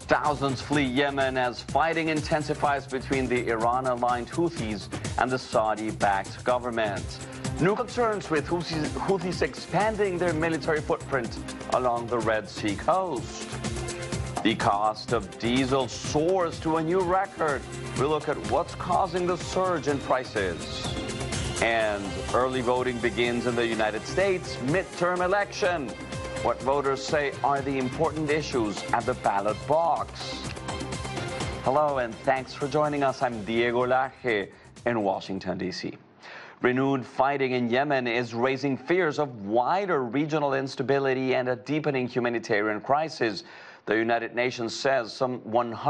Thousands flee Yemen as fighting intensifies between the Iran-aligned Houthis and the Saudi-backed government. New concerns with Houthis expanding their military footprint along the Red Sea coast. The cost of diesel soars to a new record. We look at what's causing the surge in prices. And early voting begins in the United States midterm election. What voters say are the important issues at the ballot box. Hello and thanks for joining us. I'm Diego Laje in Washington, D.C. Renewed fighting in Yemen is raising fears of wider regional instability and a deepening humanitarian crisis. The United Nations says some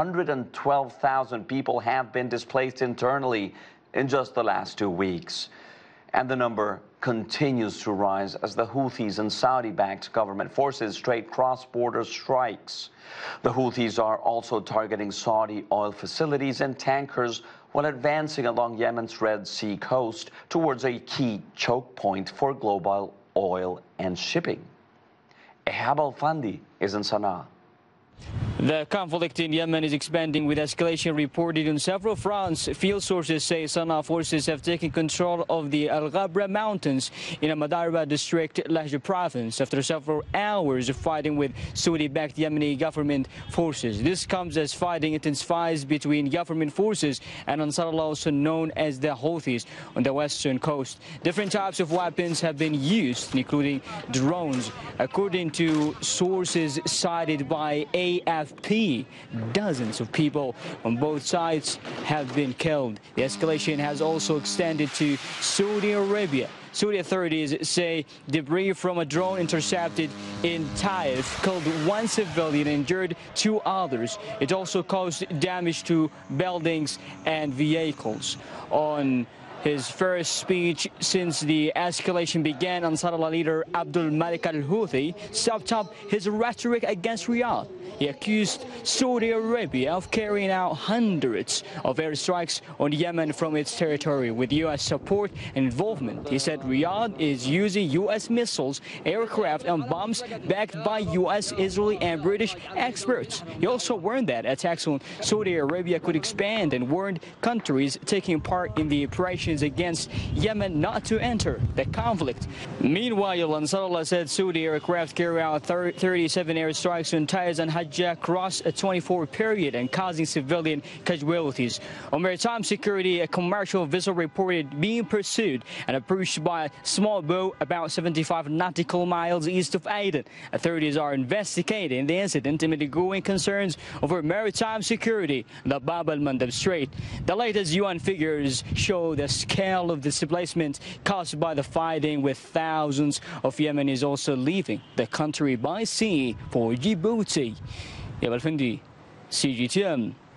112,000 people have been displaced internally in just the last 2 weeks. And the number continues to rise as the Houthis and Saudi-backed government forces trade cross-border strikes. The Houthis are also targeting Saudi oil facilities and tankers while advancing along Yemen's Red Sea coast towards a key choke point for global oil and shipping. Ehab Alfandi is in Sana'a. The conflict in Yemen is expanding with escalation reported on several fronts. Field sources say Sana'a forces have taken control of the Al Ghabra mountains in Madarba district, Lahj province, after several hours of fighting with Saudi-backed Yemeni government forces. This comes as fighting intensifies between government forces and Ansarullah, also known as the Houthis, on the western coast. Different types of weapons have been used, including drones. According to sources cited by AFP, dozens of people on both sides have been killed. The escalation has also extended to Saudi Arabia. Saudi authorities say debris from a drone intercepted in Taif killed 1 civilian and injured 2 others. It also caused damage to buildings and vehicles. On his first speech since the escalation began, Ansarullah leader Abdul Malik al-Houthi stepped up his rhetoric against Riyadh. He accused Saudi Arabia of carrying out hundreds of airstrikes on Yemen from its territory with U.S. support and involvement. He said Riyadh is using U.S. missiles, aircraft and bombs backed by U.S., Israeli and British experts. He also warned that attacks on Saudi Arabia could expand and warned countries taking part in the operations against Yemen not to enter the conflict. Meanwhile, Ansarullah said Saudi aircraft carry out 37 airstrikes on Taiz and Hajjah across a 24-hour period and causing civilian casualties. On maritime security, a commercial vessel reported being pursued and approached by a small boat about 75 nautical miles east of Aden. Authorities are investigating the incident amid growing concerns over maritime security in the Bab al-Mandab Strait. The latest UN figures show the scale of displacement caused by the fighting, with thousands of Yemenis also leaving the country by sea for Djibouti. Ehab Alfandi, CGTN.